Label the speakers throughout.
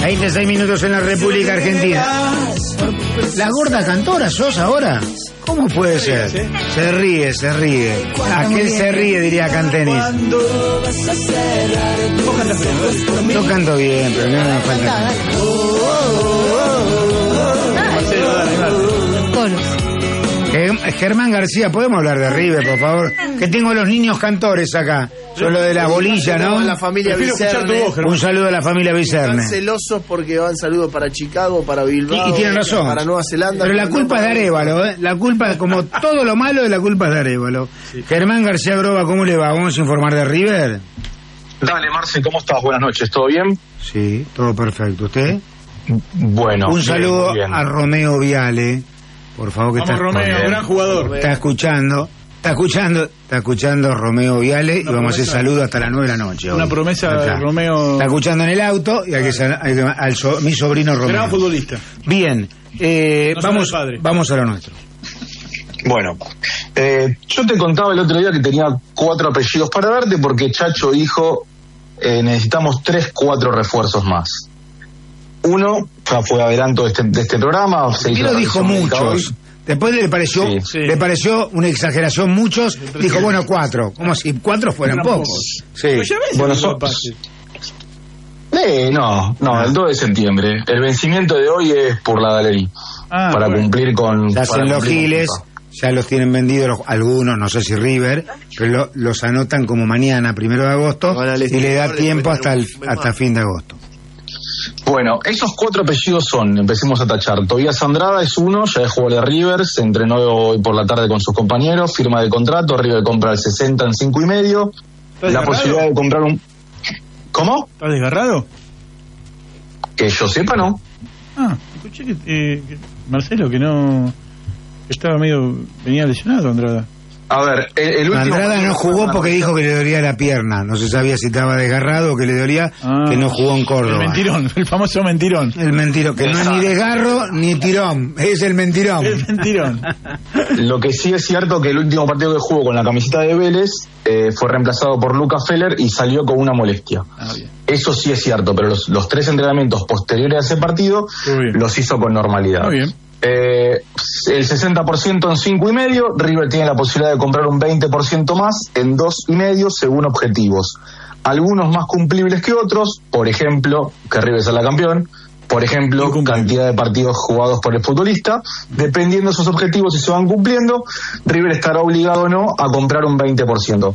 Speaker 1: 26 minutos en la República Argentina. ¿La gorda cantora sos ahora? ¿Cómo puede ser? Se ríe. Aquel se ríe, diría Cantenis. Tocando bien, pero no me falta. Germán García, ¿podemos hablar de River, por favor? Que tengo a los niños cantores acá. Son lo de la bolilla, ¿no?
Speaker 2: La familia Vicerne.
Speaker 1: Un saludo a la familia Vicerne.
Speaker 2: Están celosos porque van saludos para Chicago, para Bilbao.
Speaker 1: Y tienen razón.
Speaker 2: Para Nueva Zelanda.
Speaker 1: Pero la culpa es de Arévalo, ¿eh? La culpa, como todo lo malo, de la culpa es de Arévalo. Sí. Germán García Groba, ¿cómo le va? ¿Vamos a informar de River?
Speaker 3: Dale, Marce, ¿cómo estás? Buenas noches, ¿todo bien?
Speaker 1: Sí, todo perfecto. ¿Usted?
Speaker 3: Bueno.
Speaker 1: Un saludo bien. A Romeo Viale, por favor, que
Speaker 4: vamos, está Romeo, gran jugador.
Speaker 1: Está escuchando Romeo Viale, y vamos a hacer saludos hasta las 9 de la noche.
Speaker 4: Una promesa de Romeo.
Speaker 1: Está escuchando en el auto y mi sobrino Romeo.
Speaker 4: Gran futbolista.
Speaker 1: Bien, vamos a lo nuestro.
Speaker 3: Bueno, yo te contaba el otro día que tenía 4 apellidos para darte porque Chacho dijo necesitamos 3-4 refuerzos más. Uno ya fue adelanto de este programa.
Speaker 1: Primero dijo muchos. Después le pareció una exageración muchos. Dijo, bueno, 4. Como si 4 fueran pocos.
Speaker 3: Sí. Bueno, no, el 2 de septiembre. El vencimiento de hoy es por la Galería. Para cumplir con...
Speaker 1: Ya hacen los giles, ya los tienen vendidos algunos, no sé si River, pero los anotan como mañana, 1 de agosto, y le da tiempo hasta fin de agosto.
Speaker 3: Bueno, esos 4 apellidos son, empecemos a tachar. Tobías Andrada es uno, ya es jugador de River, se entrenó hoy por la tarde con sus compañeros, firma de contrato, River compra el 60 en 5,5. La posibilidad de comprar un... ¿Cómo?
Speaker 4: ¿Estás desgarrado?
Speaker 3: Que yo sepa, no.
Speaker 4: Escuché que Marcelo, que no... estaba venía lesionado Andrada.
Speaker 3: A ver, el último...
Speaker 1: Andrada no jugó porque dijo que le dolía la pierna. No se sabía si estaba desgarrado o que le dolía, que no jugó en Córdoba.
Speaker 4: El mentirón, el famoso mentirón.
Speaker 1: El mentirón, que no es ni desgarro ni tirón, es el mentirón.
Speaker 4: El mentirón.
Speaker 3: Lo que sí es cierto que el último partido que jugó con la camiseta de Vélez fue reemplazado por Lucas Feller y salió con una molestia. Eso sí es cierto, pero los 3 entrenamientos posteriores a ese partido los hizo con normalidad.
Speaker 4: Muy bien.
Speaker 3: El 60% en 5,5. River tiene la posibilidad de comprar un 20% más en 2,5 según objetivos, algunos más cumplibles que otros, por ejemplo que River sea la campeón, por ejemplo cantidad de partidos jugados por el futbolista. Dependiendo de esos objetivos, si se van cumpliendo, River estará obligado o no a comprar un 20%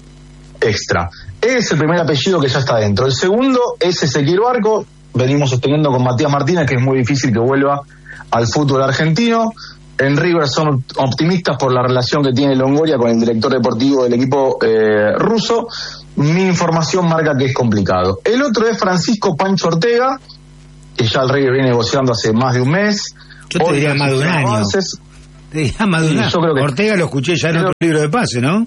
Speaker 3: extra. Es el primer apellido que ya está dentro. El segundo es Ezequiel Barco. Venimos sosteniendo con Matías Martínez que es muy difícil que vuelva al fútbol argentino. En River son optimistas por la relación que tiene Longoria con el director deportivo del equipo ruso. Mi información marca que es complicado. El otro es Francisco Pancho Ortega, que ya el River viene negociando hace más de un mes.
Speaker 1: Yo te diría más de un año. Te diría más de un año. Yo creo que Ortega lo escuché ya en otro libro de pase, ¿no?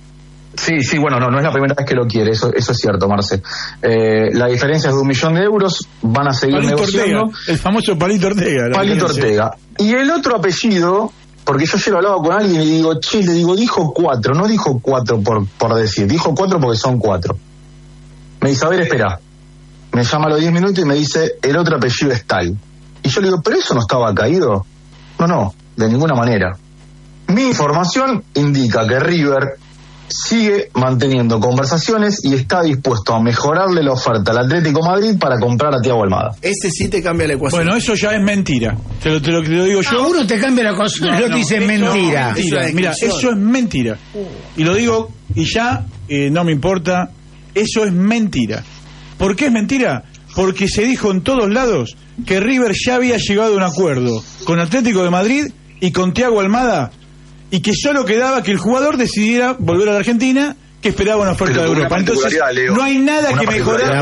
Speaker 3: Sí, bueno, no es la primera vez que lo quiere, eso es cierto, Marce. La diferencia es de €1.000.000, van a seguir
Speaker 4: Palito
Speaker 3: negociando.
Speaker 4: Ortega, el famoso Palito Ortega.
Speaker 3: Palito Ortega. Y el otro apellido, porque yo ayer hablaba con alguien y dijo 4, no dijo 4 por decir, dijo 4 porque son 4. Me dice, a ver, espera. Me llama a los 10 minutos y me dice, el otro apellido es tal. Y yo le digo, ¿pero eso no estaba caído? No, de ninguna manera. Mi información indica que River sigue manteniendo conversaciones y está dispuesto a mejorarle la oferta al Atlético Madrid para comprar a Thiago Almada.
Speaker 2: Ese sí te cambia la ecuación.
Speaker 4: Bueno, eso ya es mentira. Te lo digo yo.
Speaker 1: Uno te cambia la ecuación, no, dice mentira.
Speaker 4: Mira, eso es mentira. Y lo digo, y ya no me importa, eso es mentira. ¿Por qué es mentira? Porque se dijo en todos lados que River ya había llegado a un acuerdo con Atlético de Madrid y con Thiago Almada, y que solo quedaba que el jugador decidiera volver a la Argentina, que esperaba una oferta de Europa. Entonces, no hay nada que mejorar.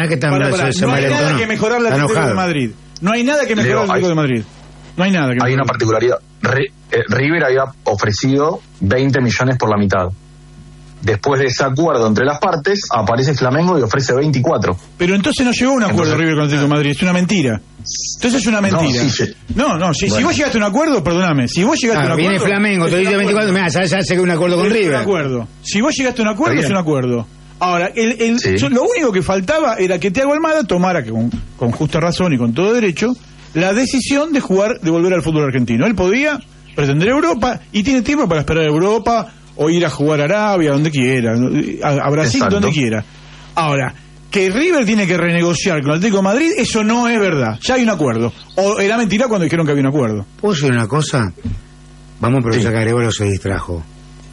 Speaker 1: No
Speaker 4: hay nada que mejorar la Atlético de Madrid. No hay nada que mejorar la Atlético de Madrid. No hay nada que mejorar.
Speaker 3: Hay una particularidad. River había ofrecido 20 millones por la mitad. Después de ese acuerdo entre las partes, aparece Flamengo y ofrece 24.
Speaker 4: Pero entonces no llegó a un acuerdo River con Atlético de Madrid, es una mentira. Entonces es una mentira. Si vos llegaste a un acuerdo, perdóname, si vos llegaste a un acuerdo...
Speaker 1: Viene Flamengo, te dice 24, mirá, ya llegué a un acuerdo con River.
Speaker 4: Si vos llegaste a un acuerdo, es un acuerdo. Ahora,
Speaker 3: Sí.
Speaker 4: lo único que faltaba era que Thiago Almada tomara, con justa razón y con todo derecho, la decisión de volver al fútbol argentino. Él podía pretender Europa y tiene tiempo para esperar a Europa o ir a jugar a Arabia, donde quiera, a Brasil,
Speaker 3: Exacto.
Speaker 4: donde quiera. Ahora, que River tiene que renegociar con el Atlético de Madrid, eso no es verdad. Ya hay un acuerdo. O era mentira cuando dijeron que había un acuerdo.
Speaker 1: ¿Puedo decir una cosa? Vamos a aprovechar que Arevalo se distrajo.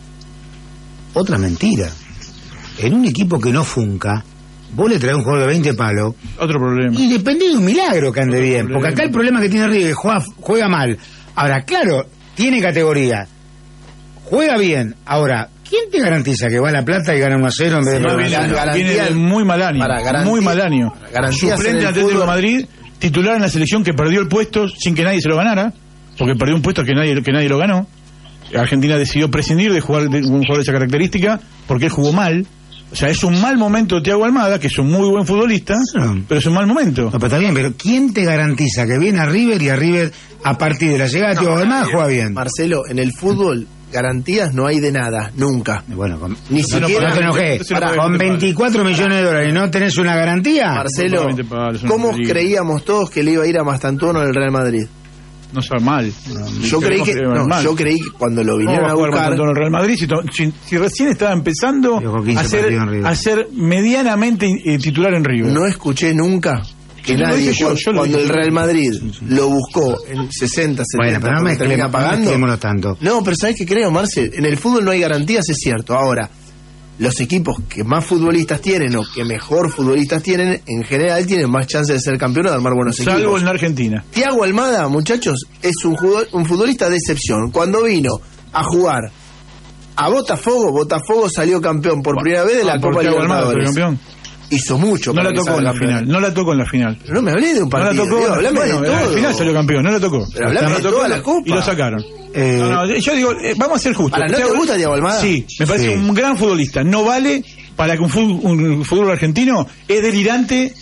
Speaker 1: Otra mentira. En un equipo que no funca, vos le traes un jugador de 20 palos
Speaker 4: Otro problema.
Speaker 1: y depende de un milagro que ande
Speaker 4: Otro
Speaker 1: bien.
Speaker 4: problema.
Speaker 1: Porque acá el problema que tiene River, juega mal. Ahora, claro, tiene categoría. Juega bien. Ahora, ¿quién te garantiza que va a La Plata y gana 1-0 en vez de
Speaker 2: No,
Speaker 1: perder?
Speaker 2: garantía-
Speaker 4: Viene de muy mal año.
Speaker 2: Para garantía-
Speaker 4: Muy mal año.
Speaker 2: garantías en
Speaker 4: Suplente
Speaker 2: el
Speaker 4: de Atlético de
Speaker 2: fútbol.
Speaker 4: Madrid, titular en la selección que perdió el puesto sin que nadie se lo ganara, porque perdió un puesto que nadie lo ganó. Argentina decidió prescindir de jugar de un jugador de esa característica porque él jugó mal. O sea, es un mal momento de Thiago Almada, que es un muy buen futbolista,
Speaker 1: No.
Speaker 4: pero es un mal momento.
Speaker 1: No, pero está bien, pero ¿quién te garantiza que viene a River y a River, a partir de la llegada de Thiago Almada, juega bien?
Speaker 2: Marcelo, en el fútbol, garantías no hay de nada, nunca.
Speaker 1: Bueno,
Speaker 2: Ni siquiera.
Speaker 1: no te enojes.
Speaker 4: Pará,
Speaker 1: Con 24 millones de dólares, ¿no tenés una garantía?
Speaker 2: Marcelo,
Speaker 4: Totalmente palo, es una
Speaker 2: ¿cómo
Speaker 4: porquería.
Speaker 2: creíamos todos que le iba a ir a Mastantuono en el Real Madrid?
Speaker 4: No está mal.
Speaker 2: Yo creí que yo creí que cuando lo vinieron a buscar,
Speaker 4: el Real Madrid si recién estaba empezando
Speaker 1: Dejó 15
Speaker 4: a
Speaker 1: partidos en River.
Speaker 4: ser medianamente titular en River.
Speaker 2: no escuché nunca que
Speaker 4: Sí, lo
Speaker 2: nadie,
Speaker 4: dije yo lo
Speaker 2: cuando
Speaker 4: dije.
Speaker 2: el Real Madrid lo buscó en 60, 70,
Speaker 1: Bueno, pero no
Speaker 2: porque termina pagando.
Speaker 1: mezclémonos tanto.
Speaker 2: No, pero ¿sabes qué creo, Marcel? En el fútbol no hay garantías, es cierto. Ahora, los equipos que más futbolistas tienen o que mejor futbolistas tienen, en general tienen más chances de ser campeones o de armar buenos
Speaker 4: Salvo
Speaker 2: equipos.
Speaker 4: en Argentina.
Speaker 2: Thiago Almada, muchachos, es un futbolista de excepción. Cuando vino a jugar a Botafogo salió campeón por primera vez de la Copa
Speaker 4: Thiago Almada fue
Speaker 2: Libertadores.
Speaker 4: campeón.
Speaker 2: Hizo mucho.
Speaker 4: No
Speaker 2: para
Speaker 4: la
Speaker 2: que
Speaker 4: tocó
Speaker 2: salga
Speaker 4: en la
Speaker 2: campeón.
Speaker 4: final. No la tocó en la final.
Speaker 2: Pero no me hablé de un
Speaker 4: No la
Speaker 2: partido.
Speaker 4: tocó.
Speaker 2: Diego, hablame
Speaker 4: Bueno,
Speaker 2: de
Speaker 4: en la
Speaker 2: todo.
Speaker 4: final salió campeón. No la tocó.
Speaker 2: Pero hablame
Speaker 4: No
Speaker 2: de
Speaker 4: tocó
Speaker 2: toda la Copa.
Speaker 4: Y lo sacaron.
Speaker 1: Eh,
Speaker 4: No, yo digo, vamos a ser justos.
Speaker 2: Para, ¿no te gusta Thiago Almada?
Speaker 4: Sí, me parece
Speaker 1: Sí.
Speaker 4: un gran futbolista. No vale para que un fútbol argentino. Es delirante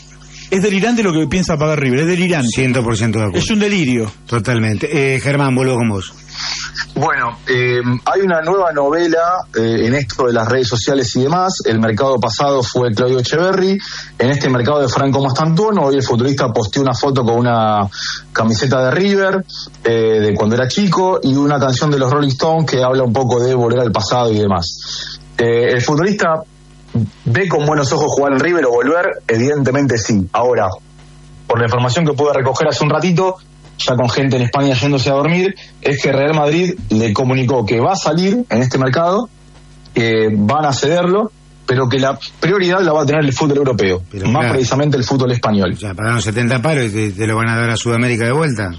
Speaker 4: lo que piensa pagar River. Es delirante.
Speaker 1: 100% de acuerdo.
Speaker 4: Es un delirio.
Speaker 1: Totalmente. Germán, vuelvo con vos.
Speaker 3: Bueno, hay una nueva novela en esto de las redes sociales y demás. El mercado pasado fue Claudio Echeverri. En este mercado de Franco Mastantuono, hoy el futbolista posteó una foto con una camiseta de River, de cuando era chico, y una canción de los Rolling Stones que habla un poco de volver al pasado y demás. El futbolista ve con buenos ojos jugar en River o volver, evidentemente sí. Ahora, por la información que pude recoger hace un ratito, ya con gente en España yéndose a dormir, es que Real Madrid le comunicó que va a salir en este mercado, que van a cederlo, pero que la prioridad la va a tener el fútbol europeo,
Speaker 1: Pero
Speaker 3: más
Speaker 1: claro.
Speaker 3: precisamente el fútbol español.
Speaker 1: Ya pagaron 70 palos y te lo van a dar a Sudamérica de vuelta.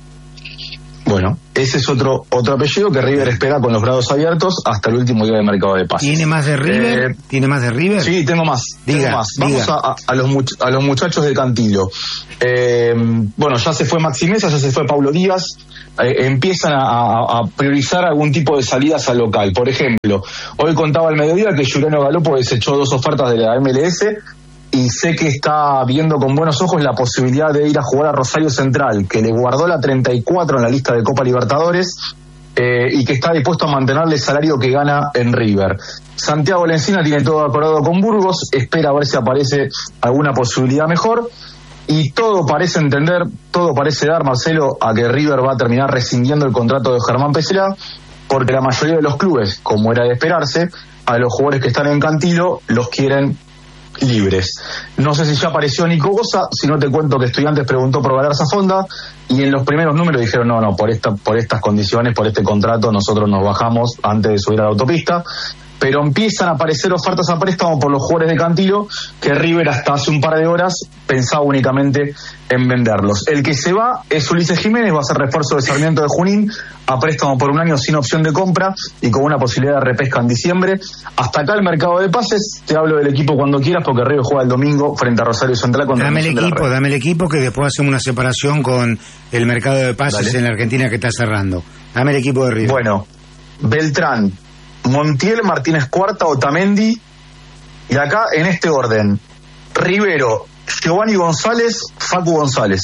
Speaker 3: Bueno, ese es otro apellido que River espera con los brazos abiertos hasta el último día de mercado de pases.
Speaker 1: ¿Tiene más de River? ¿Tiene más de River?
Speaker 3: Sí, tengo más.
Speaker 1: Diga,
Speaker 3: tengo más. Vamos
Speaker 1: diga.
Speaker 3: a los muchachos de Cantilo. Bueno, ya se fue Maxi Mesa, ya se fue Paulo Díaz. Empiezan a priorizar algún tipo de salidas al local. Por ejemplo, hoy contaba al mediodía que Juliano Galopo desechó 2 ofertas de la MLS y sé que está viendo con buenos ojos la posibilidad de ir a jugar a Rosario Central, que le guardó la 34 en la lista de Copa Libertadores, y que está dispuesto a mantenerle el salario que gana en River. Santiago Lencina tiene todo acordado con Burgos, espera a ver si aparece alguna posibilidad mejor, y todo parece dar, Marcelo, a que River va a terminar rescindiendo el contrato de Germán Pesela, porque la mayoría de los clubes, como era de esperarse, a los jugadores que están en Cantilo los quieren libres. No sé si ya apareció Nico Bosa, si no te cuento que Estudiantes preguntó por Galarza Fonda y en los primeros números dijeron no, por estas condiciones, por este contrato nosotros nos bajamos antes de subir a la autopista, pero empiezan a aparecer ofertas a préstamo por los jugadores de Cantilo que River hasta hace un par de horas pensaba únicamente en venderlos. El que se va es Ulises Jiménez, va a ser refuerzo de Sarmiento de Junín, a préstamo por un año sin opción de compra y con una posibilidad de repesca en diciembre. Hasta acá el mercado de pases, te hablo del equipo cuando quieras porque River juega el domingo frente a Rosario Central contra
Speaker 1: Dame
Speaker 3: Nacional de la Red.
Speaker 1: dame el equipo que después hacemos una separación con el mercado de pases
Speaker 3: Dale.
Speaker 1: en la Argentina que está cerrando. Dame el equipo de River.
Speaker 3: Bueno, Beltrán, Montiel, Martínez Cuarta, Otamendi, y acá en este orden: Rivero, Giovanni González, Facu González.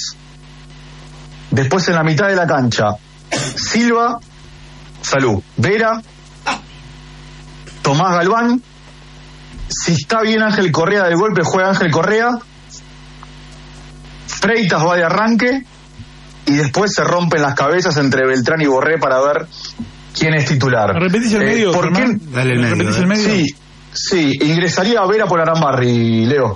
Speaker 3: Después en la mitad de la cancha, Silva, Vera, Tomás Galván, si está bien Ángel Correa del golpe, juega Ángel Correa, Freitas va de arranque y después se rompen las cabezas entre Beltrán y Borré para ver quién es titular.
Speaker 4: ¿Repetís el medio?
Speaker 3: ¿Por qué?
Speaker 1: Dale el medio.
Speaker 4: ¿Repetís el medio?
Speaker 3: Sí, ingresaría Vera por Arambarri, Leo.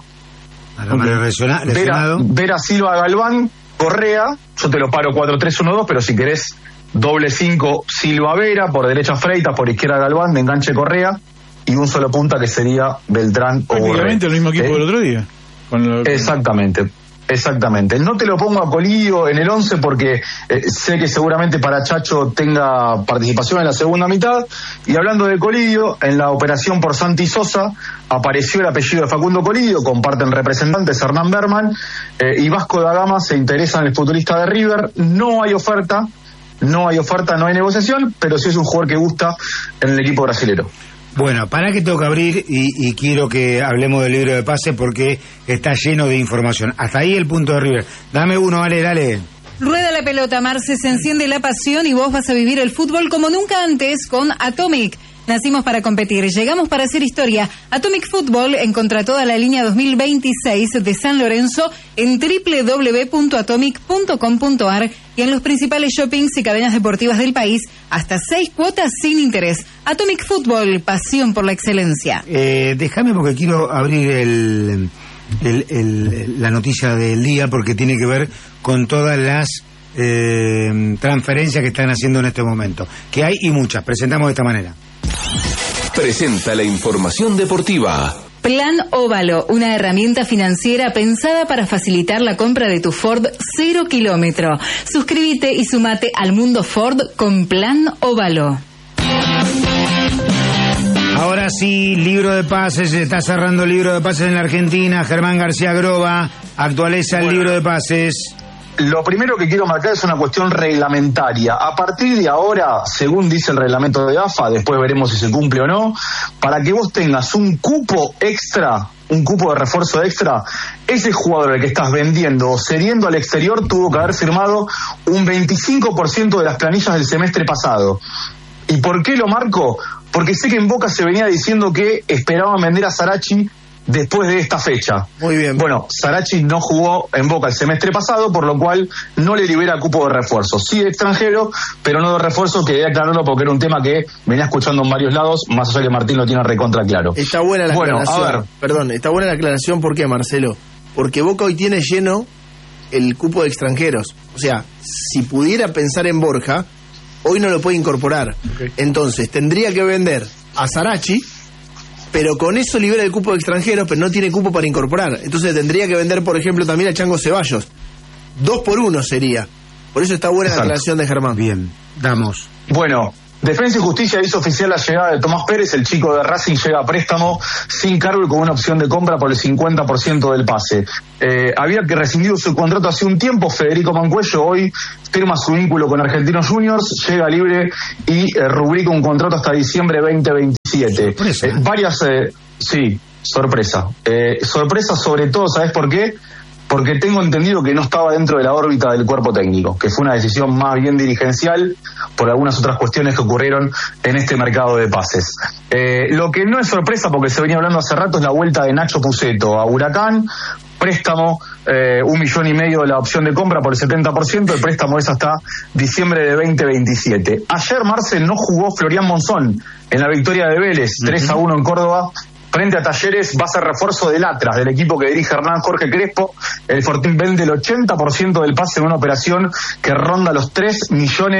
Speaker 3: Vera Silva Galván, Correa, yo te lo paro 4-3-1-2, pero si querés doble 5 Silva Vera, por derecha Freitas, por izquierda Galván, de enganche Correa, y un solo punta que sería Beltrán o Borré.
Speaker 4: Prácticamente el mismo equipo del otro día.
Speaker 3: Exactamente. No te lo pongo a Colidio en el 11 porque sé que seguramente para Chacho tenga participación en la segunda mitad. Y hablando de Colidio, en la operación por Santi Sosa apareció el apellido de Facundo Colidio, comparten representantes Hernán Berman y Vasco da Gama se interesa en el futbolista de River. No hay oferta, no hay negociación, pero sí es un jugador que gusta en el equipo brasilero.
Speaker 1: Bueno, para que tengo que abrir y quiero que hablemos del libro de pases porque está lleno de información. Hasta ahí el punto de River. Dame uno, dale.
Speaker 5: Rueda la pelota, Marce, se enciende la pasión y vos vas a vivir el fútbol como nunca antes con Atomic. Nacimos para competir, llegamos para hacer historia. Atomic Football encontrá toda la línea 2026 de San Lorenzo en www.atomic.com.ar y en los principales shoppings y cadenas deportivas del país, hasta 6 cuotas sin interés. Atomic Football, pasión por la excelencia.
Speaker 1: Déjame porque quiero abrir la noticia del día porque tiene que ver con todas las transferencias que están haciendo en este momento. Que hay y muchas. Presentamos de esta manera.
Speaker 6: Presenta la información deportiva.
Speaker 5: Plan Óvalo, una herramienta financiera pensada para facilitar la compra de tu Ford 0 kilómetro. Suscríbete y sumate al mundo Ford con Plan Óvalo.
Speaker 1: Ahora sí, libro de pases, se está cerrando el libro de pases en la Argentina. Germán García Groba actualiza el libro de pases.
Speaker 3: Lo primero que quiero marcar es una cuestión reglamentaria. A partir de ahora, según dice el reglamento de AFA, después veremos si se cumple o no, para que vos tengas un cupo extra, un cupo de refuerzo extra, ese jugador al que estás vendiendo o cediendo al exterior tuvo que haber firmado un 25% de las planillas del semestre pasado. ¿Y por qué lo marco? Porque sé que en Boca se venía diciendo que esperaban vender a Sarachi después de esta fecha.
Speaker 2: Muy bien.
Speaker 3: Bueno, Sarachi no jugó en Boca el semestre pasado, por lo cual no le libera cupo de refuerzo. Sí de extranjero, pero no de refuerzo, quería aclararlo porque era un tema que venía escuchando en varios lados, más allá que Martín lo tiene recontra claro.
Speaker 2: Está buena la aclaración.
Speaker 3: A ver.
Speaker 2: Perdón, está buena la aclaración, ¿por qué, Marcelo? Porque Boca hoy tiene lleno el cupo de extranjeros. O sea, si pudiera pensar en Borja, hoy no lo puede incorporar. Okay. Entonces, tendría que vender a Sarachi, pero con eso libera el cupo de extranjeros, pero no tiene cupo para incorporar. Entonces tendría que vender, por ejemplo, también a Chango Ceballos. 2 por 1 sería. Por eso está buena la aclaración de Germán.
Speaker 1: Bien, damos.
Speaker 3: Bueno, Defensa y Justicia hizo oficial la llegada de Tomás Pérez, el chico de Racing llega a préstamo sin cargo y con una opción de compra por el 50% del pase. Había que rescindir su contrato hace un tiempo. Federico Mancuello hoy firma su vínculo con Argentinos Juniors, llega libre y rubrica un contrato hasta diciembre 2027.
Speaker 1: Sorpresa.
Speaker 3: Sí, sorpresa. Sorpresa sobre todo, ¿sabes por qué? Porque tengo entendido que no estaba dentro de la órbita del cuerpo técnico, que fue una decisión más bien dirigencial por algunas otras cuestiones que ocurrieron en este mercado de pases. Lo que no es sorpresa, porque se venía hablando hace rato, es la vuelta de Nacho Puceto a Huracán, préstamo, 1,5 millones de la opción de compra por el 70%, el préstamo es hasta diciembre de 2027. Ayer, Marcel, no jugó Florian Monzón en la victoria de Vélez, 3-1 en Córdoba, frente a Talleres. Va a ser refuerzo del Atlas, del equipo que dirige Hernán Jorge Crespo. El Fortín vende el 80% del pase en una operación que ronda los $3,5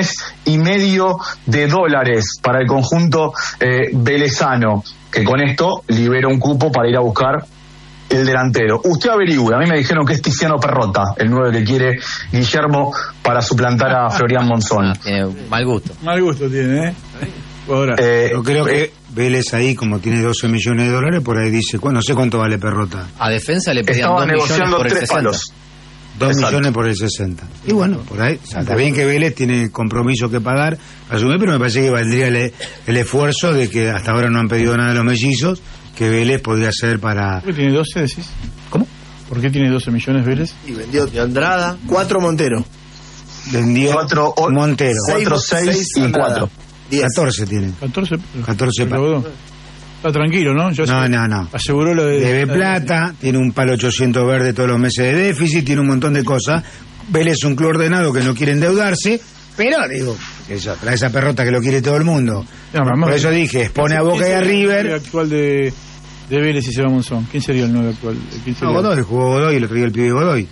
Speaker 3: millones para el conjunto velezano, que con esto libera un cupo para ir a buscar el delantero. Usted averigüe, a mí me dijeron que es Tiziano Perrota, el 9 que quiere Guillermo para suplantar a Florian Monzón.
Speaker 7: Tiene mal gusto.
Speaker 4: Mal gusto tiene, ¿eh?
Speaker 1: Yo creo que Vélez ahí, como tiene $12 millones, por ahí dice, no sé cuánto vale Perrota.
Speaker 7: A Defensa le pedían
Speaker 3: Estaba
Speaker 7: 2 millones por el 60.
Speaker 3: Palos.
Speaker 1: 2 millones por el 60. Y bueno, por ahí, o sea, está bien que Vélez tiene compromiso que pagar, asumir, pero me parece que valdría el esfuerzo de que hasta ahora no han pedido nada de los mellizos, que Vélez podría hacer para...
Speaker 4: ¿Por qué tiene 12, decís?
Speaker 1: ¿Cómo?
Speaker 4: ¿Por qué tiene 12 millones Vélez?
Speaker 2: Y vendió de Andrada, 4 Montero.
Speaker 1: Vendió
Speaker 3: 4
Speaker 1: Montero.
Speaker 3: 4, 6 y 4.
Speaker 1: 14 tiene.
Speaker 4: 14
Speaker 1: 14
Speaker 4: pero Está tranquilo, ¿no?
Speaker 1: No.
Speaker 4: Aseguró lo de...
Speaker 1: Debe plata, tiene un palo 800 verde todos los meses de déficit, tiene un montón de cosas. Vélez es un club ordenado que no quiere endeudarse, pero, digo, eso, trae esa perrota que lo quiere todo el mundo. Por eso dije, expone a Boca y a River.
Speaker 4: ¿El actual de Vélez y se va Monzón? ¿Quién sería el 9 actual?
Speaker 1: Godoy, jugó Godoy, lo traía el pibe Godoy.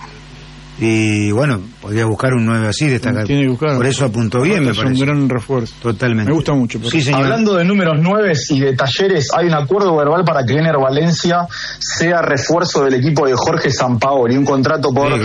Speaker 1: Y bueno, podría buscar un 9 así, destacar.
Speaker 4: Tiene que buscar.
Speaker 1: Por eso apuntó bien, me parece.
Speaker 4: Es un gran refuerzo.
Speaker 1: Totalmente.
Speaker 4: Me gusta mucho.
Speaker 1: Sí, señor.
Speaker 3: Hablando de números 9 y de Talleres, hay un acuerdo verbal para que Ener Valencia sea refuerzo del equipo de Jorge Sampaoli, un contrato por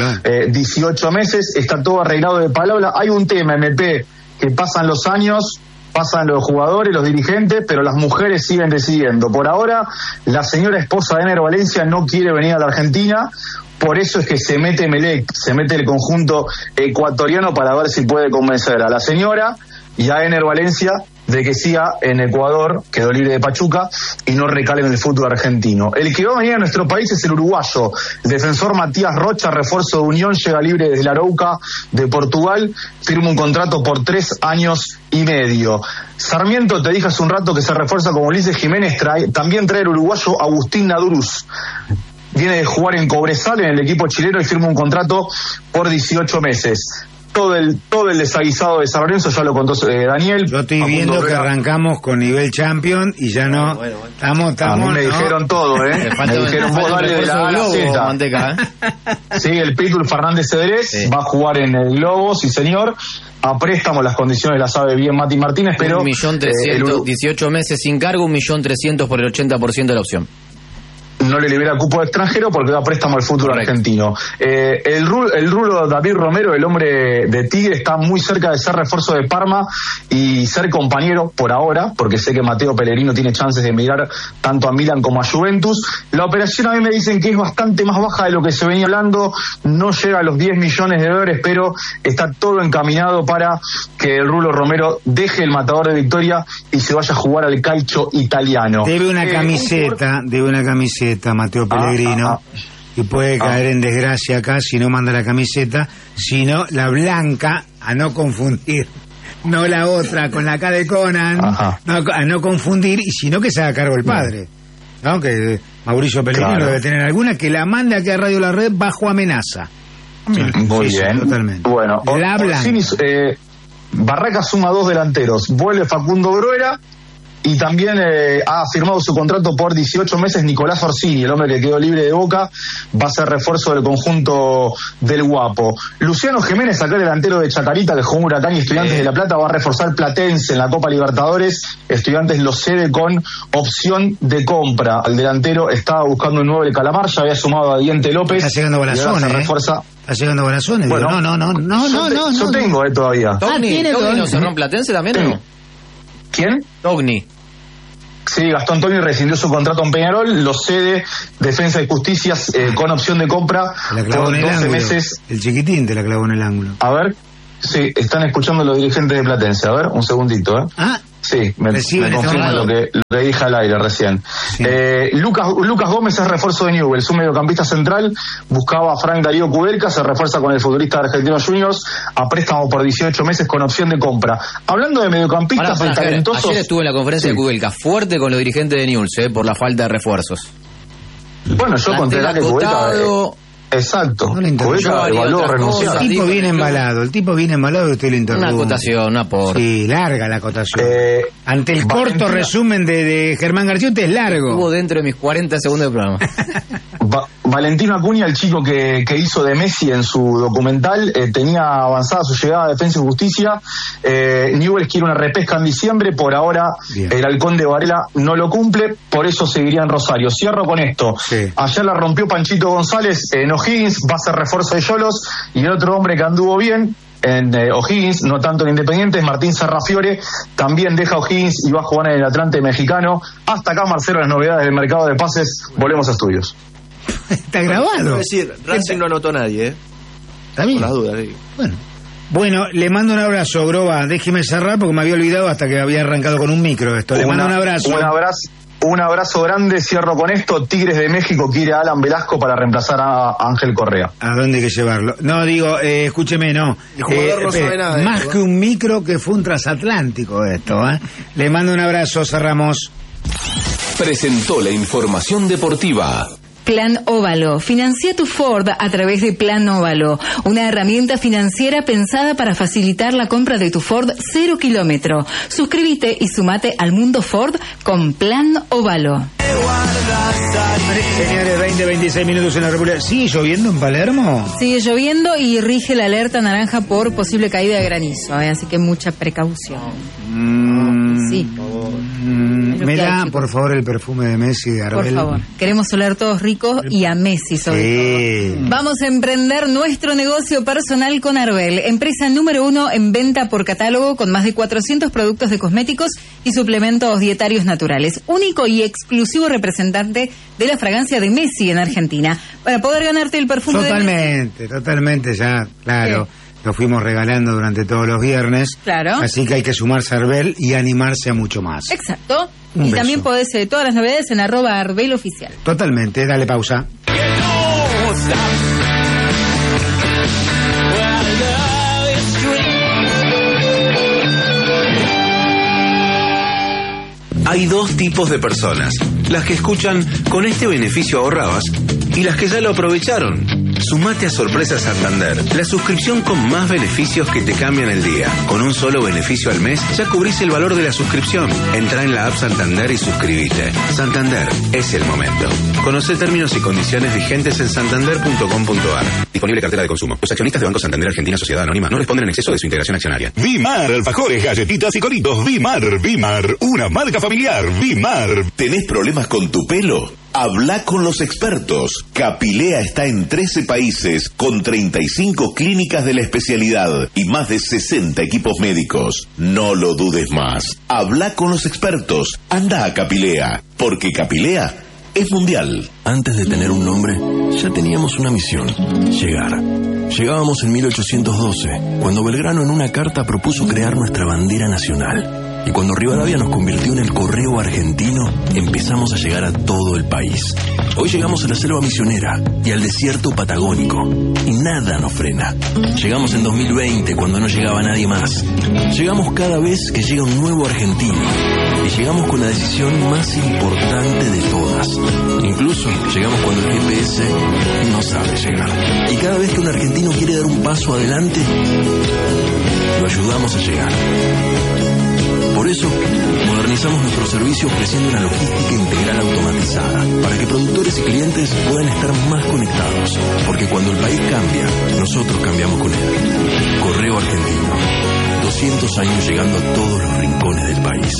Speaker 3: 18 meses, está todo arreglado de palabra. Hay un tema, MP, que pasan los años, pasan los jugadores, los dirigentes, pero las mujeres siguen decidiendo. Por ahora, la señora esposa de Ener Valencia no quiere venir a la Argentina. Por eso es que se mete el conjunto ecuatoriano para ver si puede convencer a la señora y a Ener Valencia de que siga en Ecuador, quedó libre de Pachuca, y no recale en el fútbol argentino. El que va a venir a nuestro país es el uruguayo, el defensor Matías Rocha, refuerzo de Unión, llega libre desde la Arauca de Portugal, firma un contrato por 3 años y medio. Sarmiento, te dije hace un rato que se refuerza como Ulises Jiménez, también trae el uruguayo Agustín Naduruz. Viene de jugar en Cobresal, en el equipo chileno, y firma un contrato por 18 meses. Todo el desaguisado de San Lorenzo ya lo contó Daniel.
Speaker 1: Yo estoy viendo que arrancamos con nivel champion y ya no. Bueno. Estamos.
Speaker 3: A mí me dijeron todo, ¿eh? Me dijeron vos dale de la A a la Z.
Speaker 7: Manteca,
Speaker 3: Sí, el Pitbull Fernández Cedrés va a jugar en el Globo, sí señor. A préstamo, las condiciones las sabe bien Mati Martínez, pero
Speaker 7: 1.300.000, 18 meses sin cargo, 1.300.000 por el 80% de la opción.
Speaker 3: No le libera cupo de extranjero porque da préstamo al fútbol argentino. El rulo David Romero, el hombre de Tigre, está muy cerca de ser refuerzo de Parma y ser compañero por ahora, porque sé que Mateo Pellegrino tiene chances de emigrar tanto a Milan como a Juventus. La operación a mí me dicen que es bastante más baja de lo que se venía hablando, no llega a los 10 millones de dólares, pero está todo encaminado para que el rulo Romero deje el Matador de Victoria y se vaya a jugar al calcio italiano.
Speaker 1: Debe una camiseta Mateo Pellegrino, y puede caer en desgracia acá si no manda la camiseta, sino la blanca, a no confundir, no la otra con la K de Conan, a no confundir, y sino que se haga cargo el padre, ¿no? Que Mauricio Pellegrino debe tener alguna, que la mande aquí a Radio La Red bajo amenaza.
Speaker 3: Muy bien.
Speaker 1: Totalmente.
Speaker 3: Bueno,
Speaker 1: la blanca.
Speaker 3: Barraca suma 2 delanteros, vuelve Facundo Bruera. Y también ha firmado su contrato por 18 meses Nicolás Orsini, el hombre que quedó libre de Boca, va a ser refuerzo del conjunto del Guapo. Luciano Jiménez, acá delantero de Chacarita, que jugó Huracán y Estudiantes de La Plata, va a reforzar Platense en la Copa Libertadores. Estudiantes lo cede con opción de compra. Al delantero estaba buscando un nuevo de Calamar, ya había sumado a Diente López.
Speaker 1: Está llegando Balazones,
Speaker 3: refuerza.
Speaker 1: Está llegando Balazones.
Speaker 3: Bueno,
Speaker 1: no.
Speaker 3: Yo tengo todavía.
Speaker 7: ¿Togni no cerró en Platense también o no?
Speaker 3: ¿Quién?
Speaker 7: Togni.
Speaker 3: Sí, Gastón Togni rescindió su contrato en Peñarol, lo cede Defensa y Justicia con opción de compra por 12 meses.
Speaker 1: El chiquitín te la clavó en el ángulo.
Speaker 3: A ver, sí, están escuchando los dirigentes de Platense. A ver, un segundito, Sí, me confirma lo que dije al aire recién. Sí. Lucas Gómez es refuerzo de Newell's, un mediocampista central, buscaba a Frank Darío Kudelka, se refuerza con el futbolista de Argentinos Juniors a préstamo por 18 meses con opción de compra. Hablando de mediocampistas talentosos...
Speaker 7: Ayer estuve en la conferencia de Kudelka, fuerte con los dirigentes de Newell's, por la falta de refuerzos.
Speaker 3: Bueno, yo conté que Kudelka... Exacto.
Speaker 1: No le
Speaker 3: evaluó renunciar.
Speaker 1: El tipo viene embalado y usted le interrumpe.
Speaker 7: Una acotación, una por.
Speaker 1: Sí, larga la acotación. Ante el corto resumen de Germán García, usted es largo.
Speaker 7: Estuvo dentro de mis 40 segundos de programa.
Speaker 3: Valentino Acuña, el chico que hizo de Messi en su documental, tenía avanzada su llegada a Defensa y Justicia. Newell's quiere una repesca en diciembre, por ahora el Halcón de Varela no lo cumple, por eso seguiría en Rosario. Cierro con esto. Sí. Ayer la rompió Panchito González en O'Higgins, va a ser refuerzo de Xolos, y el otro hombre que anduvo bien en O'Higgins, no tanto en Independiente, es Martín Serrafiore, también deja O'Higgins y va a jugar en el Atlante mexicano. Hasta acá, Marcelo, las novedades del mercado de pases. Volvemos a estudios.
Speaker 1: Está grabado.
Speaker 2: Es decir, Racing no anotó a nadie,
Speaker 1: Está bien.
Speaker 2: Por las dudas, sí.
Speaker 1: Bueno, le mando un abrazo, Groba. Déjeme cerrar porque me había olvidado hasta que había arrancado con un micro esto. Le mando un abrazo.
Speaker 3: Un abrazo grande, cierro con esto. Tigres de México quiere a Alan Velasco para reemplazar a Ángel Correa.
Speaker 1: ¿A dónde hay que llevarlo? No, digo, escúcheme, no.
Speaker 2: El jugador no sabe nada.
Speaker 1: Más que un micro, que fue un transatlántico esto, Le mando un abrazo, cerramos.
Speaker 6: presentó la información deportiva.
Speaker 5: Plan Óvalo. Financia tu Ford a través de Plan Óvalo, una herramienta financiera pensada para facilitar la compra de tu Ford 0 kilómetro. Suscríbete y sumate al mundo Ford con Plan Óvalo.
Speaker 1: Señores, 26 minutos en la República. ¿Sigue lloviendo en Palermo?
Speaker 5: Sigue lloviendo y rige la alerta naranja por posible caída de granizo, así que mucha precaución. Sí.
Speaker 1: Me da, por favor, el perfume de Messi de Arbel.
Speaker 5: Por favor, queremos oler todos ricos y a Messi sobre todo. Vamos a emprender nuestro negocio personal con Arbel, empresa número 1 en venta por catálogo con más de 400 productos de cosméticos y suplementos dietarios naturales. Único y exclusivo representante de la fragancia de Messi en Argentina. Para poder ganarte el perfume
Speaker 1: Totalmente, ya, claro. ¿Qué? Lo fuimos regalando durante todos los viernes.
Speaker 5: Claro.
Speaker 1: Así que hay que sumarse a Arbel y animarse a mucho más.
Speaker 5: Exacto. Y también podés todas las novedades en @ArbelOficial.
Speaker 1: Totalmente, dale pausa.
Speaker 8: Hay dos tipos de personas: las que escuchan "con este beneficio ahorrabas" y las que ya lo aprovecharon. Sumate a Sorpresa Santander, la suscripción con más beneficios que te cambian el día. Con un solo beneficio al mes ya cubrís el valor de la suscripción. Entrá en la app Santander y suscribite. Santander, es el momento. Conoce términos y condiciones vigentes en santander.com.ar. Disponible cartera de consumo. Los accionistas de Banco Santander Argentina Sociedad Anónima no responden en exceso de su integración accionaria.
Speaker 9: Vimar, alfajores, galletitas y coritos. Vimar, una marca familiar. Vimar.
Speaker 10: ¿Tenés problemas con tu pelo? Habla con los expertos. Capilea está en 13 países con 35 clínicas de la especialidad y más de 60 equipos médicos. No lo dudes más. Habla con los expertos. Anda a Capilea, porque Capilea es mundial.
Speaker 11: Antes de tener un nombre, ya teníamos una misión: llegar. Llegábamos en 1812, cuando Belgrano en una carta propuso crear nuestra bandera nacional. Y cuando Rivadavia nos convirtió en el correo argentino, empezamos a llegar a todo el país. Hoy llegamos a la selva misionera y al desierto patagónico, y nada nos frena. Llegamos en 2020, cuando no llegaba nadie más. Llegamos cada vez que llega un nuevo argentino. Y llegamos con la decisión más importante de todas. Incluso llegamos cuando el GPS no sabe llegar. Y cada vez que un argentino quiere dar un paso adelante, lo ayudamos a llegar. Por eso, modernizamos nuestro servicio ofreciendo una logística integral automatizada para que productores y clientes puedan estar más conectados. Porque cuando el país cambia, nosotros cambiamos con él. Correo Argentino. 200 años llegando a todos los rincones del país.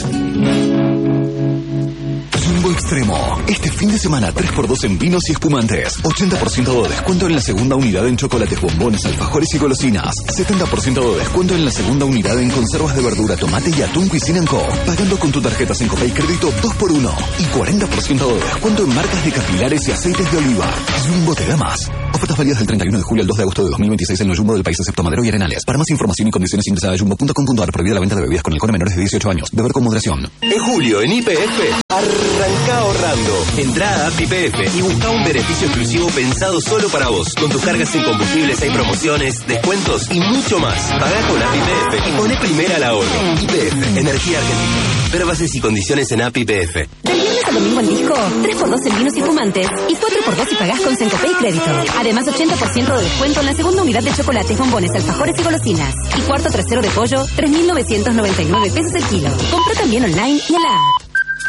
Speaker 12: Jumbo Extremo. Este fin de semana 3x2 en vinos y espumantes. 80% de descuento en la segunda unidad en chocolates, bombones, alfajores y golosinas. 70% de descuento en la segunda unidad en conservas de verdura, tomate y atún Cuisine &Co. Pagando con tu tarjeta Cencopay Crédito 2x1. Y 40% de descuento en marcas de capilares y aceites de oliva. Jumbo te da más. Ofertas válidas del 31 de julio al 2 de agosto de 2026 en el Jumbo del país, excepto Madero y Arenales. Para más información y condiciones ingresa a jumbo.com.ar. Prohibida la venta de bebidas con alcohol a menores de 18 años. Beber con moderación.
Speaker 13: En julio, en YPF, arranca ahorrando. Entrá a App YPF y busca un beneficio exclusivo pensado solo para vos. Con tus cargas en combustibles hay promociones, descuentos y mucho más. Pagá con App YPF y poné primera al ahorro. YPF, Energía Argentina. Ver bases y condiciones en App YPF.
Speaker 14: Del viernes al domingo en disco, 3x2 en vinos y espumantes y 4x2 si pagás con Cencopay Crédito. Además, 80% de descuento en la segunda unidad de chocolates, bombones, alfajores y golosinas. Y cuarto trasero de pollo, 3.999 pesos el kilo. Compra también online y en la app.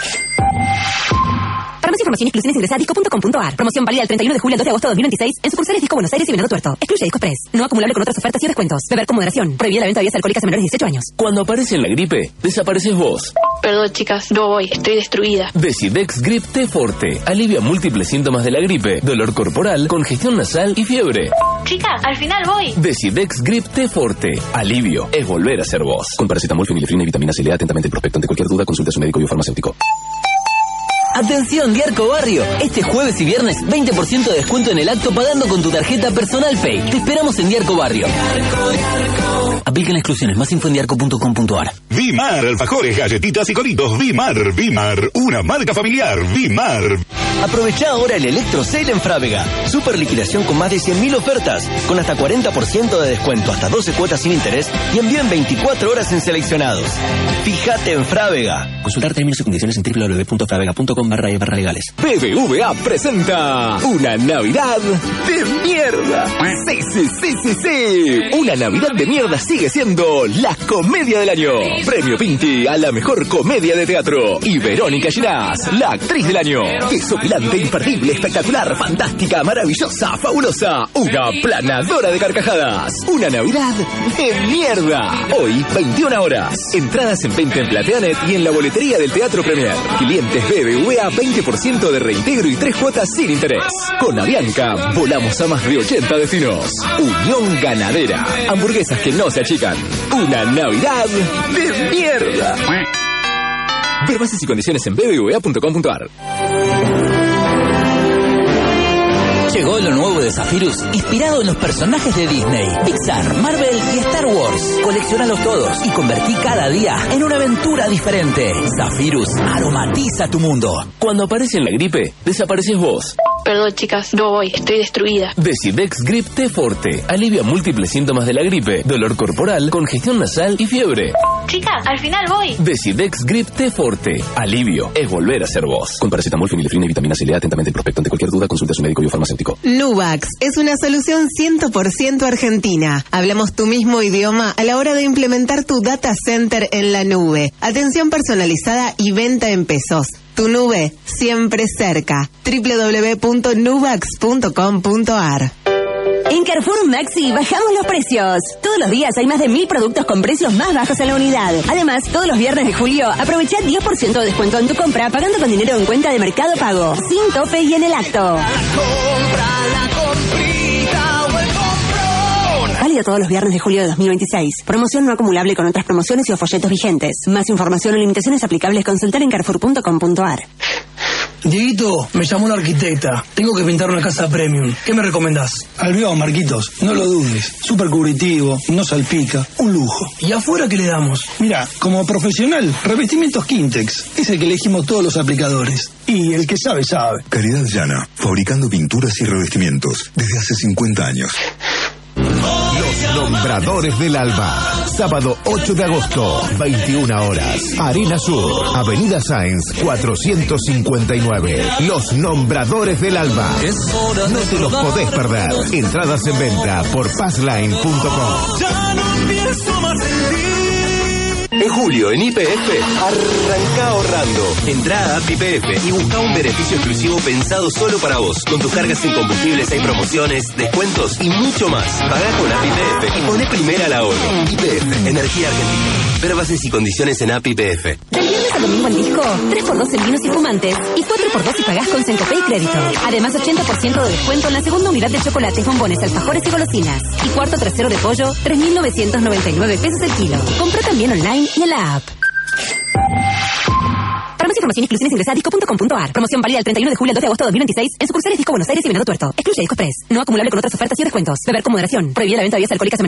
Speaker 14: Para más información y exclusiones ingresa a disco.com.ar. Promoción válida del 31 de julio al 2 de agosto de 2026 en sucursales Disco Buenos Aires y Venado Tuerto. Excluye Disco Express. No acumulable con otras ofertas y descuentos. Beber con moderación. Prohibida la venta de bebidas alcohólicas a menores de 18 años.
Speaker 6: Cuando aparece la gripe, desapareces vos.
Speaker 15: Perdón, chicas, no voy, estoy destruida.
Speaker 6: Decidex Grip T Forte alivia múltiples síntomas de la gripe: dolor corporal, congestión nasal y fiebre.
Speaker 15: Chicas, al final voy.
Speaker 6: Decidex Grip T Forte. Alivio es volver a ser vos. Con paracetamol, fenilefrina y vitamina C. Lea atentamente el prospecto. Ante cualquier duda, consulte a su médico y farmacéutico.
Speaker 16: Atención, Diarco Barrio. Este jueves y viernes, 20% de descuento en el acto pagando con tu tarjeta Personal Pay. Te esperamos en Diarco Barrio. Aplican exclusiones. Más info en diarco.com.ar.
Speaker 9: Vimar, alfajores, galletitas y coritos. Vimar, una marca familiar. Vimar.
Speaker 16: Aprovechá ahora el Electro Sale en Frávega. Super liquidación con más de 100.000 ofertas, con hasta 40% de descuento, hasta 12 cuotas sin interés y envío en 24 horas en seleccionados. Fíjate en Frávega.
Speaker 7: Consultar términos y condiciones en www.fravega.com.
Speaker 16: bbi.com/legales.
Speaker 6: BBVA presenta una Navidad de mierda. Sí. Una Navidad de mierda sigue siendo la comedia del año. Premio Pinti a la mejor comedia de teatro. Y Verónica Ginás, la actriz del año. Desopilante, imperdible, espectacular, fantástica, maravillosa, fabulosa. Una planadora de carcajadas. Una Navidad de mierda. Hoy, 21 horas. Entradas en venta en Plateanet y en la boletería del Teatro Premier. Clientes BBVA, 20% de reintegro y 3 cuotas sin interés. Con Avianca, volamos a más de 80 destinos. Unión Ganadera. Hamburguesas que no se achican. Una Navidad de mierda. Ver bases y condiciones en bbva.com.ar.
Speaker 16: Llegó lo nuevo de Zephyrus, inspirado en los personajes de Disney, Pixar, Marvel y Star Wars. Colecciónalos todos y convertí cada día en una aventura diferente. Zephyrus aromatiza tu mundo.
Speaker 6: Cuando aparece en la gripe, desapareces vos.
Speaker 15: Perdón, chicas, no voy, estoy destruida.
Speaker 6: Decidex Grip T Forte alivia múltiples síntomas de la gripe, dolor corporal, congestión nasal y fiebre.
Speaker 15: Chicas, al final voy.
Speaker 6: Decidex Grip T Forte. Alivio es volver a ser vos. Con paracetamol, fenilefrina y vitamina C. Lea atentamente el prospecto. Ante cualquier duda, consulte a su médico y farmacéutico.
Speaker 17: Nuvax es una solución 100% argentina. Hablamos tu mismo idioma a la hora de implementar tu data center en la nube. Atención personalizada y venta en pesos. Tu nube siempre cerca. www.nuvax.com.ar.
Speaker 14: En Carrefour Maxi bajamos los precios. Todos los días hay más de 1000 productos con precios más bajos en la unidad. Además, todos los viernes de julio aprovecha 10% de descuento en tu compra pagando con dinero en cuenta de Mercado Pago. Sin tope y en el acto. Válido todos los viernes de julio de 2026. Promoción no acumulable con otras promociones y o folletos vigentes. Más información o limitaciones aplicables consultar en carrefour.com.ar.
Speaker 18: Dieguito, me llamó una arquitecta. Tengo que pintar una casa premium. ¿Qué me recomendás? Albión, Marquitos. No lo dudes. Súper cubritivo, no salpica. Un lujo. ¿Y afuera qué le damos?
Speaker 19: Mira, como profesional, revestimientos Quintex. Es el que elegimos todos los aplicadores. Y el que sabe, sabe.
Speaker 20: Caridad Llana, fabricando pinturas y revestimientos desde hace 50 años.
Speaker 21: Los Nombradores del Alba. Sábado 8 de agosto, 21 horas. Arena Sur, Avenida Sáenz, 459. Los Nombradores del Alba. No te los podés perder. Entradas en venta por passline.com.
Speaker 13: En julio, en YPF, arranca ahorrando. Entrá a App YPF y busca un beneficio exclusivo pensado solo para vos. Con tus cargas en combustibles hay promociones, descuentos y mucho más. Pagá con App YPF y poné primera al ahorro. YPF, Energía Argentina. Ver bases y condiciones en App YPF.
Speaker 14: Del viernes al domingo en disco, 3x2 en vinos y fumantes y 4x2 si pagás con Cencopé y crédito. Además, 80% de descuento en la segunda unidad de chocolates, bombones, alfajores y golosinas. Y cuarto trasero de pollo, 3.999 pesos el kilo. Compra también online y en la app. Para más información y exclusiones ingresa a disco.com.ar. Promoción válida del 31 de julio al 2 de agosto de 2026 en sucursales Disco Buenos Aires y Venado Tuerto. Excluye Disco Express. No acumulable con otras ofertas y descuentos. Beber con moderación. Prohibida la venta de bebidas alcohólicas en